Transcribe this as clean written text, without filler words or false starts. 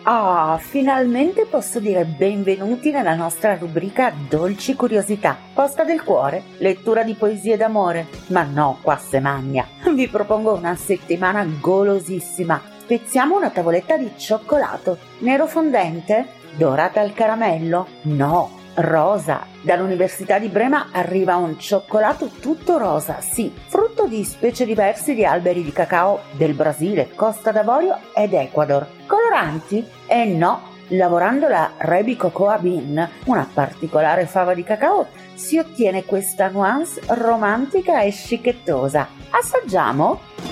Ah, finalmente posso dire benvenuti nella nostra rubrica Dolci Curiosità. Posta del cuore, lettura di poesie d'amore. Ma no, qua se magna. Vi propongo una settimana golosissima. Spezziamo una tavoletta di cioccolato. Nero fondente? Dorata al caramello? No, rosa. Dall'Università di Brema arriva un cioccolato tutto rosa, sì, frutto di specie diverse di alberi di cacao del Brasile, Costa d'Avorio ed Ecuador. Coloranti? No, lavorando la Rebi Cocoa Bean, una particolare fava di cacao, si ottiene questa nuance romantica e scicchetosa. Assaggiamo?